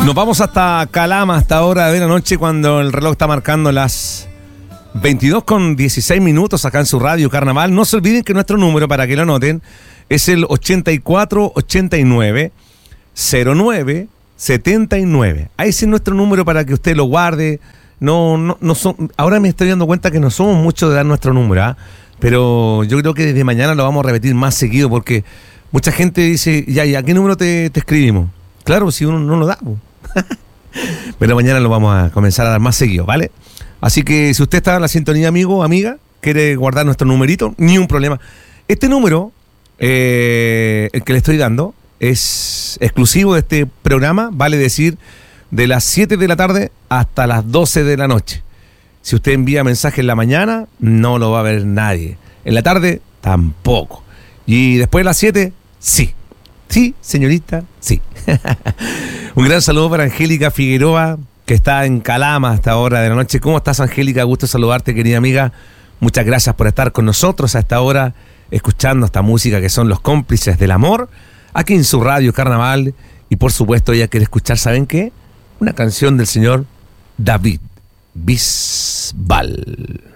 Nos vamos hasta Calama, hasta ahora de la noche, cuando el reloj está marcando las 22:16 acá en su radio Carnaval. No se olviden que nuestro número, para que lo anoten, es el 8489-0979. Ahí es nuestro número para que usted lo guarde. No son, ahora me estoy dando cuenta que no somos muchos de dar nuestro número, ¿ah? Pero yo creo que desde mañana lo vamos a repetir más seguido, porque mucha gente dice, ya, ¿qué número te escribimos? Claro, si uno no lo da. Pero mañana lo vamos a comenzar a dar más seguido, ¿vale? Así que si usted está en la sintonía, amigo, amiga, quiere guardar nuestro numerito, ni un problema. Este número, el que le estoy dando, es exclusivo de este programa, vale decir, de las 7 de la tarde hasta las 12 de la noche. Si usted envía mensaje en la mañana, no lo va a ver nadie. En la tarde, tampoco. Y después de las 7, sí. Sí, señorita, sí. Un gran saludo para Angélica Figueroa, que está en Calama hasta ahora de la noche. ¿Cómo estás, Angélica? Gusto saludarte, querida amiga. Muchas gracias por estar con nosotros a esta hora, escuchando esta música que son los cómplices del amor, aquí en su radio Carnaval. Y por supuesto, ella quiere escuchar, ¿saben qué? Una canción del señor David Bisbal.